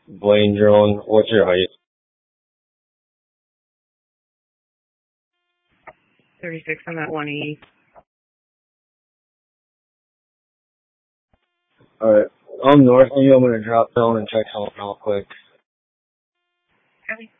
Blaine drone. What's your height? 36, I'm at 180. Alright. I'm north of you. I'm gonna drop down and check something real quick. Copy.